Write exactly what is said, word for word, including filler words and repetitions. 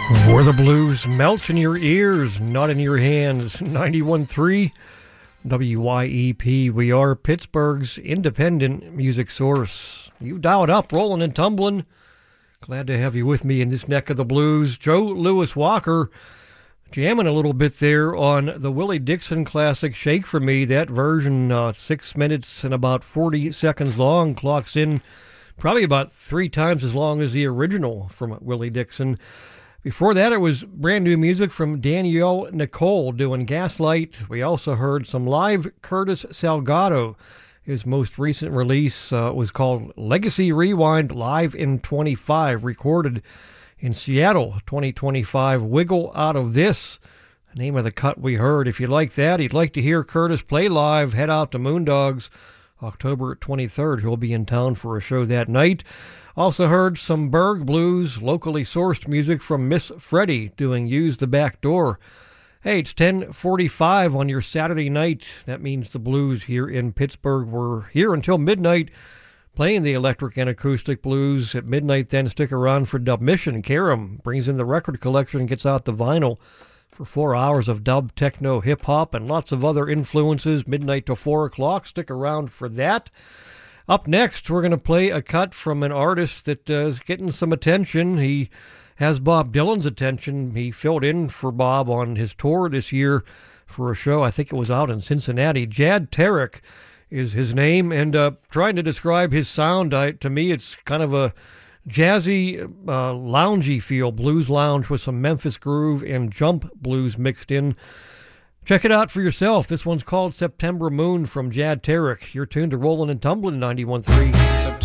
Where the blues melt in your ears, not in your hands. ninety-one point three W Y E P. We are Pittsburgh's independent music source. You dialed up, rolling and tumbling. Glad to have you with me in this neck of the blues. Joe Louis Walker jamming a little bit there on the Willie Dixon classic Shake For Me. That version, uh, six minutes and about forty seconds long, clocks in probably about three times as long as the original from Willie Dixon. Before that, it was brand new music from Danielle Nicole doing Gaslight. We also heard some live Curtis Salgado. His most recent release uh, was called Legacy Rewind Live in twenty-five, recorded in Seattle, twenty twenty-five. Wiggle Out of This, the name of the cut we heard. If you like that, you'd like to hear Curtis play live, head out to Moondogs, October twenty-third. He'll be in town for a show that night. Also heard some Berg Blues, locally sourced music from Miss Freddie doing Use the Back Door. Hey, it's ten forty-five on your Saturday night. That means the blues here in Pittsburgh. We're here until midnight playing the electric and acoustic blues. At midnight, then stick around for Dub Mission. Karam brings in the record collection and gets out the vinyl for four hours of dub, techno, hip-hop, and lots of other influences. Midnight to four o'clock. Stick around for that. Up next, we're going to play a cut from an artist that uh, is getting some attention. He has Bob Dylan's attention. He filled in for Bob on his tour this year for a show. I think it was out in Cincinnati. Jad Tarek is his name, and uh, trying to describe his sound, I, to me it's kind of a jazzy, uh, loungy feel, blues lounge with some Memphis groove and jump blues mixed in. Check it out for yourself. This one's called September Moon from Jad Tarek. You're tuned to Rollin' and Tumblin' ninety-one point three.